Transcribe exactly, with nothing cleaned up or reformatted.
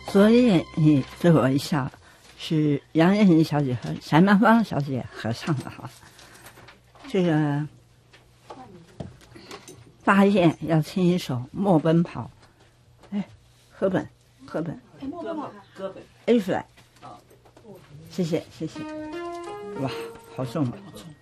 所以你对我一笑，是杨雁妮小姐和翟曼芳小姐合唱的哈。这个大雁要听一首《莫奔跑》，哎，赫本，赫本， 哎，莫奔跑， 歌本 A flat，谢谢谢谢，哇，好重啊！ 好重。